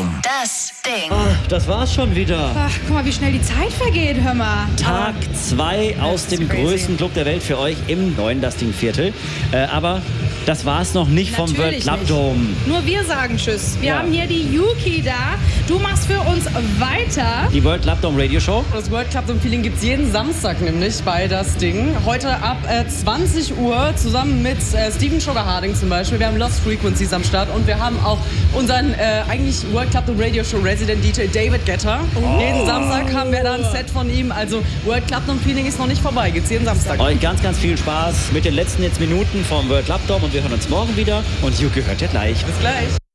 Dome. Das Ding. Das war's schon wieder. Ach, guck mal, wie schnell die Zeit vergeht, hör mal. Tag 2 aus dem größten Club der Welt für euch im neuen Das Ding Viertel. Aber das war's noch nicht vom World Natürlich Club nicht. Dome. Nur wir sagen Tschüss. Wir Ja. haben hier die Yuki da. Du machst für uns weiter. Die World Club Dome Radio Show. Das World Club Dome Feeling gibt es jeden Samstag nämlich bei Das Ding. Heute ab 20 Uhr zusammen mit Steven Sugar Harding zum Beispiel. Wir haben Lost Frequencies am Start und wir haben auch unseren eigentlich World Club Dome Radio Show Resident DJ David Guetta. Jeden Samstag haben wir da ein Set von ihm. Also World Club Dome Feeling ist noch nicht vorbei. Gibt's jeden Samstag. Euch ganz, ganz viel Spaß mit den letzten jetzt Minuten vom World Club Dome und wir hören uns morgen wieder. Und Yuki hört ihr gleich. Bis gleich.